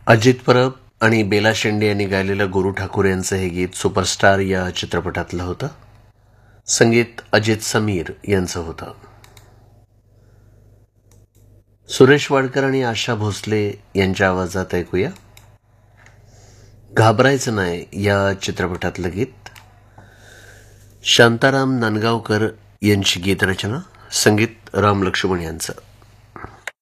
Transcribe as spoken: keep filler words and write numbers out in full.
अजित परब आणि बेला शेंडे यांनी गायलेलं गुरु ठाकूर यांचं हे गीत सुपरस्टार या चित्रपटातलं होतं. संगीत अजित समीर यांचं होतं. सुरेश वाडकर आणि आशा भोसले यांच्या आवाजात ऐकूया घाबरायचं नाही या चित्रपटातलं गीत. शांताराम नांदगावकर यांची गीतरचना, संगीत राम लक्ष्मण यांचं.